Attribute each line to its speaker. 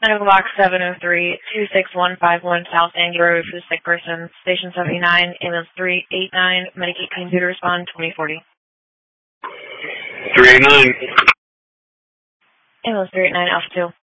Speaker 1: Medical box 703-26151 South Sandy Road for the sick person. Station 79, ambulance 389, Medicaid computer respond 2040.
Speaker 2: 389.
Speaker 1: Ambulance 389 Alpha 2.